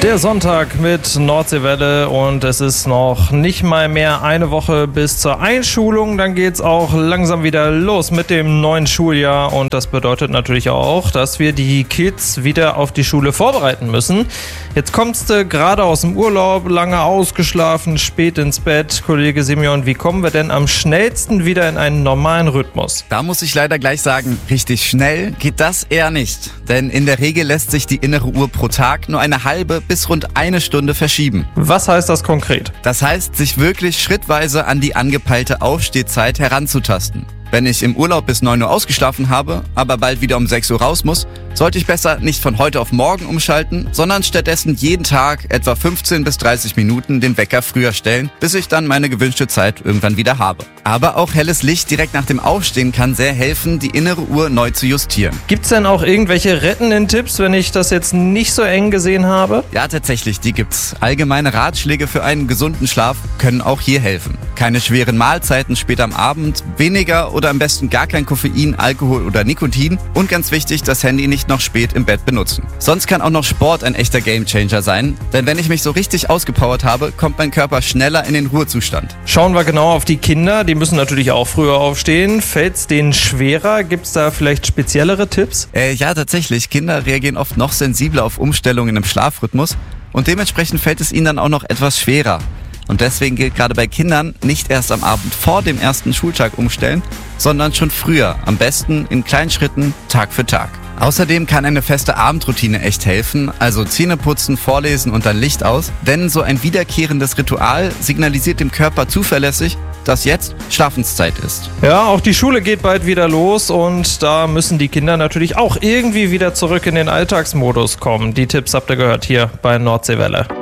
Der Sonntag mit Nordseewelle und es ist noch nicht mal mehr eine Woche bis zur Einschulung. Dann geht's auch langsam wieder los mit dem neuen Schuljahr und das bedeutet natürlich auch, dass wir die Kids wieder auf die Schule vorbereiten müssen. Jetzt kommst du gerade aus dem Urlaub, lange ausgeschlafen, spät ins Bett. Kollege Simeon, wie kommen wir denn am schnellsten wieder in einen normalen Rhythmus? Da muss ich leider gleich sagen, richtig schnell geht das eher nicht. Denn in der Regel lässt sich die innere Uhr pro Tag nur eine halbe bis rund eine Stunde verschieben. Was heißt das konkret? Das heißt, sich wirklich schrittweise an die angepeilte Aufstehzeit heranzutasten. Wenn ich im Urlaub bis 9 Uhr ausgeschlafen habe, aber bald wieder um 6 Uhr raus muss, sollte ich besser nicht von heute auf morgen umschalten, sondern stattdessen jeden Tag etwa 15 bis 30 Minuten den Wecker früher stellen, bis ich dann meine gewünschte Zeit irgendwann wieder habe. Aber auch helles Licht direkt nach dem Aufstehen kann sehr helfen, die innere Uhr neu zu justieren. Gibt's denn auch irgendwelche rettenden Tipps, wenn ich das jetzt nicht so eng gesehen habe? Ja, tatsächlich, die gibt's. Allgemeine Ratschläge für einen gesunden Schlaf können auch hier helfen. Keine schweren Mahlzeiten später am Abend, weniger oder am besten gar kein Koffein, Alkohol oder Nikotin und ganz wichtig, das Handy nicht noch spät im Bett benutzen. Sonst kann auch noch Sport ein echter Gamechanger sein, denn wenn ich mich so richtig ausgepowert habe, kommt mein Körper schneller in den Ruhezustand. Schauen wir genau auf die Kinder, die müssen natürlich auch früher aufstehen. Fällt's denen schwerer? Gibt's da vielleicht speziellere Tipps? Ja, tatsächlich. Kinder reagieren oft noch sensibler auf Umstellungen im Schlafrhythmus und dementsprechend fällt es ihnen dann auch noch etwas schwerer. Und deswegen gilt gerade bei Kindern nicht erst am Abend vor dem ersten Schultag umstellen, sondern schon früher, am besten in kleinen Schritten, Tag für Tag. Außerdem kann eine feste Abendroutine echt helfen, also Zähne putzen, vorlesen und dann Licht aus, denn so ein wiederkehrendes Ritual signalisiert dem Körper zuverlässig, dass jetzt Schlafenszeit ist. Ja, auch die Schule geht bald wieder los und da müssen die Kinder natürlich auch irgendwie wieder zurück in den Alltagsmodus kommen. Die Tipps habt ihr gehört hier bei Nordseewelle.